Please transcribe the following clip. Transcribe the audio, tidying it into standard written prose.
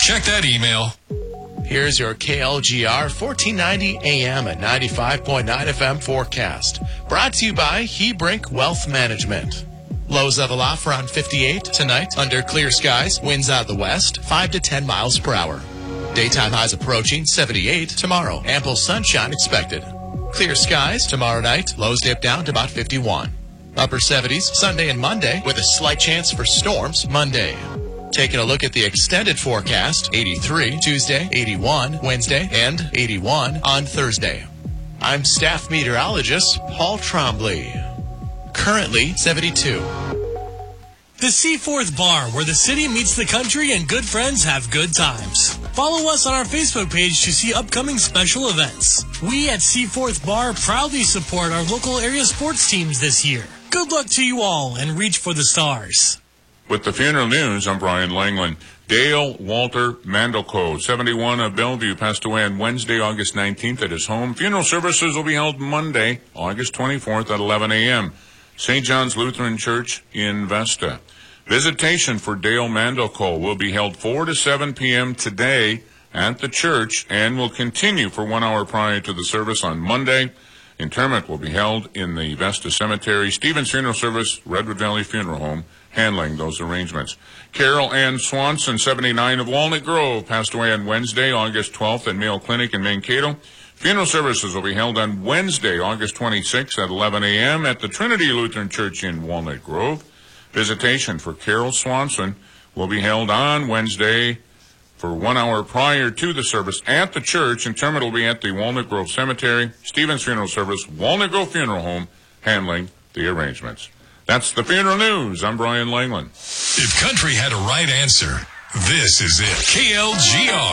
Check that email. Here's your KLGR 1490 AM and 95.9 FM forecast. Brought to you by Hebrink Wealth Management. Lows level off around 58 tonight. Under clear skies, winds out of the west, 5 to 10 miles per hour. Daytime highs approaching 78 tomorrow. Ample sunshine expected. Clear skies tomorrow night. Lows dip down to about 51. Upper 70s Sunday and Monday with a slight chance for storms Monday. Taking a look at the extended forecast, 83 Tuesday, 81 Wednesday, and 81 on Thursday. I'm staff meteorologist Paul Trombley. Currently 72. The Seaforth Bar, where the city meets the country and good friends have good times. Follow us on our Facebook page to see upcoming special events. We at Seaforth Bar proudly support our local area sports teams this year. Good luck to you all and reach for the stars. With the funeral news, I'm Brian Langland. Dale Walter Mandelko, 71 of Bellevue, passed away on Wednesday, August 19th at his home. Funeral services will be held Monday, August 24th at 11 a.m. St. John's Lutheran Church in Vesta. Visitation for Dale Mandelko will be held 4 to 7 p.m. today at the church and will continue for 1 hour prior to the service on Monday. Interment will be held in the Vesta Cemetery. Stevens Funeral Service, Redwood Valley Funeral Home, handling those arrangements. Carol Ann Swanson, 79 of Walnut Grove, passed away on Wednesday, August 12th at Mayo Clinic in Mankato. Funeral services will be held on Wednesday, August 26th at 11 a.m. at the Trinity Lutheran Church in Walnut Grove. Visitation for Carol Swanson will be held on Wednesday for 1 hour prior to the service at the church. Interment will be at the Walnut Grove Cemetery. Stevens Funeral Service, Walnut Grove Funeral Home, handling the arrangements. That's the funeral news. I'm Brian Langland. If country had a right answer, this is it. KLGR.